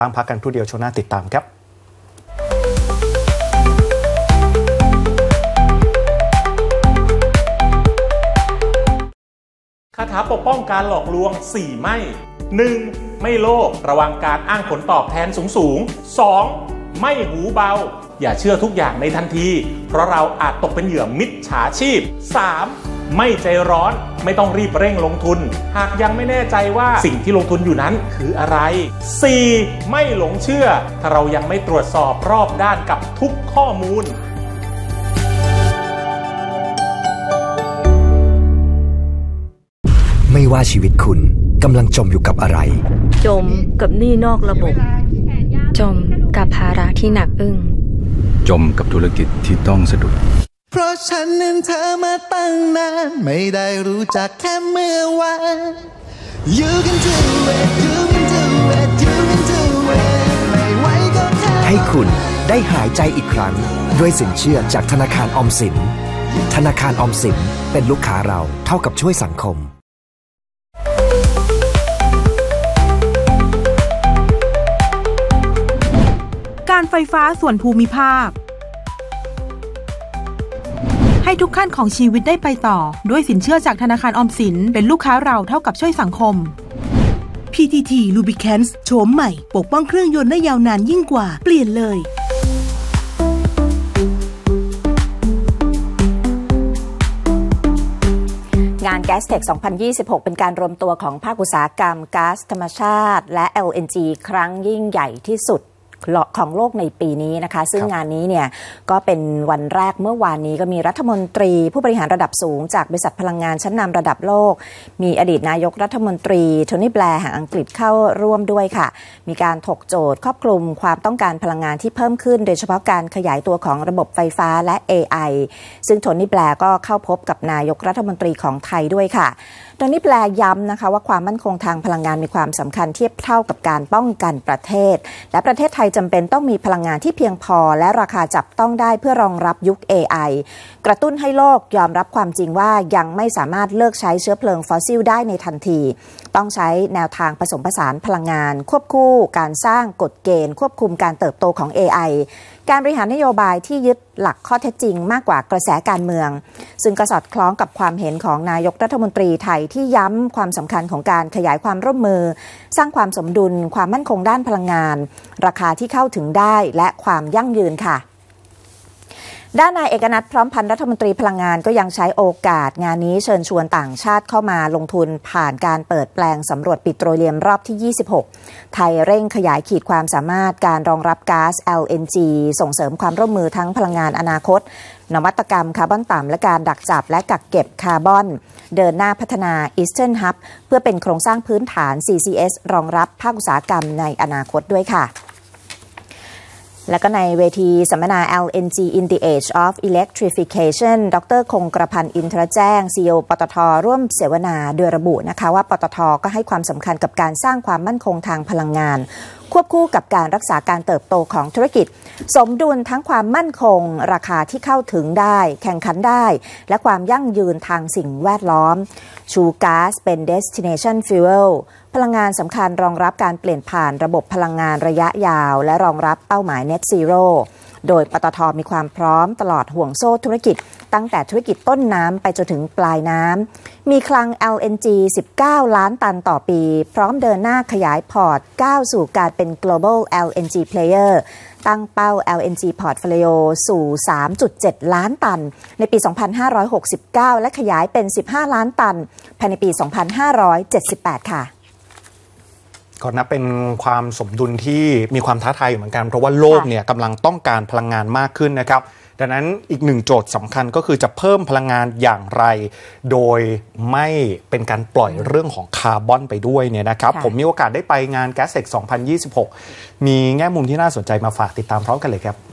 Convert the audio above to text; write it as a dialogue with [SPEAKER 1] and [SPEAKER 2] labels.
[SPEAKER 1] ตั้งพักกันครู่เดียวช่วงหน้าติดตามครับ
[SPEAKER 2] คาถาปกป้องการหลอกลวง4ไม่ 1. ไม่โลภระวังการอ้างผลตอบแทนสูง 2. ไม่หูเบาอย่าเชื่อทุกอย่างในทันทีเพราะเราอาจตกเป็นเหยื่อมิจฉาชีพ 3. ไม่ใจร้อนไม่ต้องรีบเร่งลงทุนหากยังไม่แน่ใจว่าสิ่งที่ลงทุนอยู่นั้นคืออะไร 4. ไม่หลงเชื่อถ้าเรายังไม่ตรวจสอบรอบด้านกับทุกข้อมูล
[SPEAKER 3] ไม่ว่าชีวิตคุณกำลังจมอยู่กับอะไร
[SPEAKER 4] จมกับหนี้นอกระบบ
[SPEAKER 5] จมกับภาระที่หนักอึ้ง
[SPEAKER 6] จมกับธุรกิจที่ต้องสะดุด
[SPEAKER 7] เพราะฉันนั้นเธอมาตั้งนานไม่ได้รู้จักแค่เมื่อวาน You can do it You can do it You can do it ไม่ไหวก็แค่
[SPEAKER 3] ให้คุณได้หายใจอีกครั้งด้วยสินเชื่อจากธนาคารออมสินธนาคารออมสินเป็นลูกค้าเราเท่ากับช่วยสังคม
[SPEAKER 8] การไฟฟ้าส่วนภูมิภาคให้ทุกขั้นของชีวิตได้ไปต่อด้วยสินเชื่อจากธนาคารออมสินเป็นลูกค้าเราเท่ากับช่วยสังคม PTT Lubricants โฉมใหม่ปกป้องเครื่องยนต์ได้ยาวนานยิ่งกว่าเปลี่ยนเลย
[SPEAKER 9] งาน Gastech 2026 เป็นการรวมตัวของภาคอุตสาหกรรมก๊าซธรรมชาติและ LNG ครั้งยิ่งใหญ่ที่สุดของโลกในปีนี้นะคะซึ่งงานนี้เนี่ยก็เป็นวันแรกเมื่อวานนี้ก็มีรัฐมนตรีผู้บริหารระดับสูงจากบริษัทพลังงานชั้นนำระดับโลกมีอดีตนายกรัฐมนตรีโทนี่แบร์แห่งอังกฤษเข้าร่วมด้วยค่ะมีการถกโจทย์ครอบคลุมความต้องการพลังงานที่เพิ่มขึ้นโดยเฉพาะการขยายตัวของระบบไฟฟ้าและ AI ซึ่งโทนี่แบร์ก็เข้าพบกับนายกรัฐมนตรีของไทยด้วยค่ะโทนี่แบร์ย้ำนะคะว่าความมั่นคงทางพลังงานมีความสำคัญเทียบเท่ากับการป้องกันประเทศและประเทศไทยจำเป็นต้องมีพลังงานที่เพียงพอและราคาจับต้องได้เพื่อรองรับยุค AI กระตุ้นให้โลกยอมรับความจริงว่ายังไม่สามารถเลิกใช้เชื้อเพลิงฟอสซิลได้ในทันทีต้องใช้แนวทางผสมผสานพลังงานควบคู่การสร้างกฎเกณฑ์ควบคุมการเติบโตของ AI การบริหารนโยบายที่ยึดหลักข้อเท็จจริงมากกว่ากระแสการเมืองซึ่งก็สอดคล้องกับความเห็นของนายกรัฐมนตรีไทยที่ย้ำความสำคัญของการขยายความร่วมมือสร้างความสมดุลความมั่นคงด้านพลังงานราคาที่เข้าถึงได้และความยั่งยืนค่ะด้านนายเอกนัทพร้อมพันธ์รัฐมนตรีพลังงานก็ยังใช้โอกาสงานนี้เชิญชวนต่างชาติเข้ามาลงทุนผ่านการเปิดแปลงสำรวจปิโตรเลียมรอบที่26ไทยเร่งขยายขีดความสามารถการรองรับก๊าซ LNG ส่งเสริมความร่วมมือทั้งพลังงานอนาคตนวัตกรรมคาร์บอนต่ำและการดักจับและกักเก็บคาร์บอนเดินหน้าพัฒนา Eastern Hub เพื่อเป็นโครงสร้างพื้นฐาน CCS รองรับภาคอุตสาหกรรมในอนาคตด้วยค่ะและก็ในเวทีสัมมนา LNG in the Age of Electrification ดร.คงกระพันธ์อินทรแจ้ง CEO ปตท.ร่วมเสวนาโดยระบุนะคะว่าปตท.ก็ให้ความสำคัญกับการสร้างความมั่นคงทางพลังงานควบคู่กับการรักษาการเติบโตของธุรกิจสมดุลทั้งความมั่นคงราคาที่เข้าถึงได้แข่งขันได้และความยั่งยืนทางสิ่งแวดล้อมชูก๊าซเป็น destination fuel พลังงานสำคัญรองรับการเปลี่ยนผ่านระบบพลังงานระยะยาวและรองรับเป้าหมาย net zero โดยปตท.มีความพร้อมตลอดห่วงโซ่ธุรกิจตั้งแต่ธุรกิจต้นน้ำไปจนถึงปลายน้ำมีคลัง LNG 19 ล้านตันต่อปีพร้อมเดินหน้าขยายพอร์ตก้าวสู่การเป็น global LNG player ตั้งเป้า LNG portfolio สู่ 3.7 ล้านตันในปี 2569 และขยายเป็น 15 ล้านตันภายในปี 2578 ค่ะ
[SPEAKER 1] ก็นับเป็นความสมดุลที่มีความท้าทายอยู่เหมือนกันเพราะว่าโลกเนี่ยกำลังต้องการพลังงานมากขึ้นนะครับดังนั้นอีกหนึ่งโจทย์สำคัญก็คือจะเพิ่มพลังงานอย่างไรโดยไม่เป็นการปล่อยเรื่องของคาร์บอนไปด้วยเนี่ยนะครับผมมีโอกาสได้ไปงาน Gastech 2026 มีแง่มุมที่น่าสนใจมาฝากติดตามพร้อมกันเลยครับ